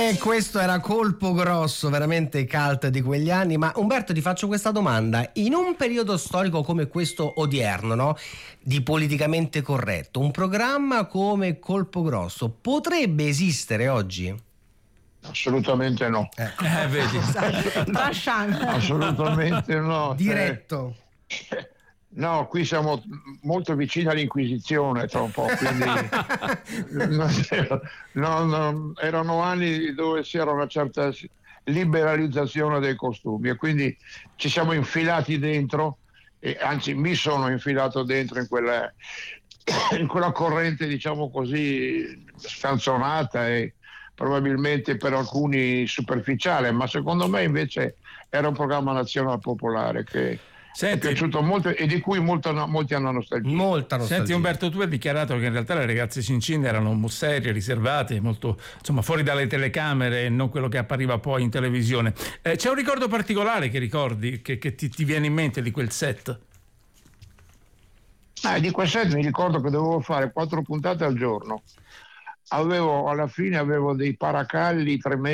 E questo era Colpo Grosso, veramente cult di quegli anni. Ma Umberto, ti faccio questa domanda: in un periodo storico come questo odierno, no, di politicamente corretto, un programma come Colpo Grosso potrebbe esistere oggi? Assolutamente no. Vedi. Assolutamente no. Diretto. No, qui siamo molto vicini all'Inquisizione tra un po', quindi erano anni dove c'era una certa liberalizzazione dei costumi e quindi ci siamo infilati dentro, e anzi mi sono infilato dentro in quella corrente, diciamo così, scanzonata e probabilmente per alcuni superficiale, ma secondo me invece era un programma nazionale popolare che è piaciuto molto e di cui molti hanno nostalgia. Molta nostalgia. Senti Umberto, tu hai dichiarato che in realtà le ragazze Cincin erano serie, riservate, molto, insomma, fuori dalle telecamere e non quello che appariva poi in televisione. C'è un ricordo particolare che ricordi, che ti viene in mente di quel set? Di quel set mi ricordo che dovevo fare 4 puntate al giorno. Alla fine avevo dei paracalli tremendi